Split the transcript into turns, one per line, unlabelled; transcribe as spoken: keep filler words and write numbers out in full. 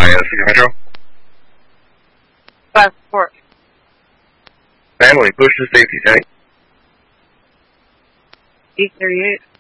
by uh, City Metro.
Five four.
Family, push to safety tank.
Eight thirty eight.